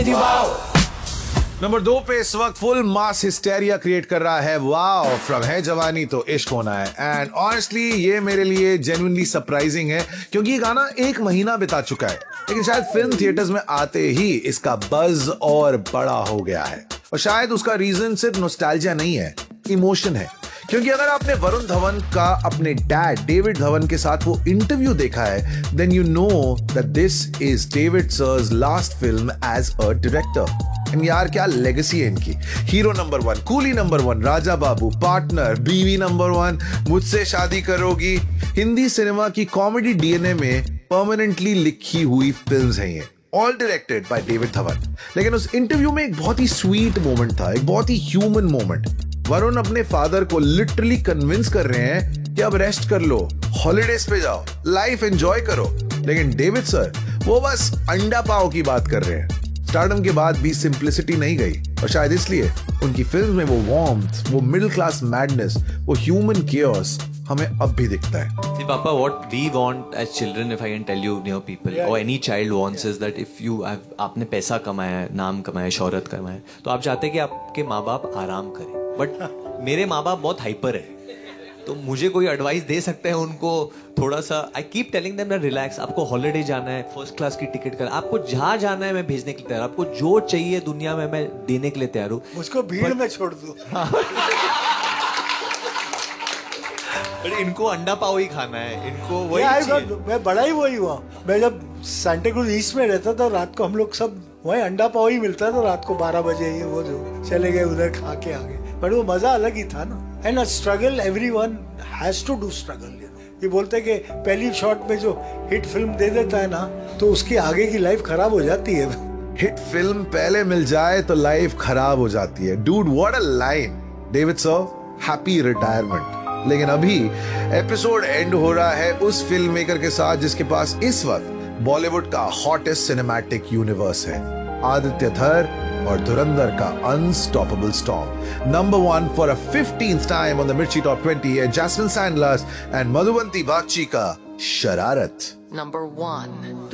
Number 2 पे इस वक्त फुल मास हिस्टेरिया क्रिएट कर रहा है वाओ फ्रॉम है जवानी तो इश्क होना है। एंड ऑनेस्टली ये मेरे लिए जेन्युइनली सरप्राइजिंग है क्योंकि ये गाना 1 महीना बिता चुका है, लेकिन शायद फिल्म थिएटर्स में आते ही इसका बज और बड़ा हो गया है। और शायद उसका रीजन सिर्फ नॉस्टैल्जिया नहीं है, इमोशन है। क्योंकि अगर आपने वरुण धवन का अपने डैड डेविड धवन के साथ वो इंटरव्यू देखा है, then you know that this is David sirs last film as a director. And यार क्या लेगेसी है इनकी। Hero number 1, coolie number 1, Raja Babu, partner, बीवी नंबर 1, मुझसे शादी करोगी, हिंदी सिनेमा की कॉमेडी डीएनए में परमानेंटली लिखी हुई फिल्म्स हैं ये, all directed by David Dhawan. लेकिन उस इंटरव्यू में एक बहुत ही स्वीट मोमेंट था, एक बहुत ही ह्यूमन मोमेंट। वरुण अपने फादर को लिटरली कन्विंस कर रहे हैं कि अब रेस्ट कर लो, हॉलीडेज पे जाओ, लाइफ एंजॉय करो। लेकिन डेविड सर वो बस अंडा पाव की बात कर रहे हैं। स्टारडम के बाद भी सिंप्लिसिटी नहीं गई और शायद इसलिए उनकी फिल्म में वो वार्मथ, वो मिडिल क्लास मैडनेस, वो ह्यूमन केओस हमें अब भी दिखता है। See, Papa, what we want as children, if I can tell you, people, or any child wants, is that if you have, आपने पैसा कमाया है, नाम कमाया है, शोहरत कमाया है, तो आप चाहते हैं कि आपके माँ बाप आराम करें। बट मेरे माँ बाप बहुत हाइपर है, तो मुझे कोई एडवाइस दे सकते हैं उनको थोड़ा सा। I keep telling them that relax, आपको हॉलीडे जाना है, फर्स्ट क्लास की टिकट कर, आपको जहां जाना है मैं भेजने के लिए तैयार, आपको जो चाहिए दुनिया में मैं देने के लिए तैयार हूँ, मुझको भीड़ में छोड़ दो। इनको अंडा पाव ही खाना है, इनको वही चाहिए। मैं बड़ा ही वही हुआ। मैं जब सांता क्रूज ईस्ट में रहता था, रात को हम लोग सब वही अंडा पाव ही मिलता था, रात को 12 बजे ये वो जो चले गए उधर खा के आ गए। बट वो मजा अलग ही था ना। And a struggle, everyone has to do struggle. ये बोलते हैं कि पहली शॉट में जो हिट फिल्म दे देता है ना, तो उसकी आगे की लाइफ खराब हो जाती है। हिट फिल्म पहले मिल जाए तो लाइफ खराब हो जाती है। Dude what a line. David sir happy retirement. लेकिन अभी एपिसोड एंड हो रहा है उस फिल्म मेकर के साथ जिसके पास इस वक्त बॉलीवुड का हॉटेस्ट सिनेमैटिक यूनिवर्स है, आदित्य धर और धुरंधर का unstoppable storm. Number 1 for a 15th time on the मिर्ची टॉप 20 है जैस्मिन सैंडलर्स एंड मधुबंती बागची का शरारत। Number 1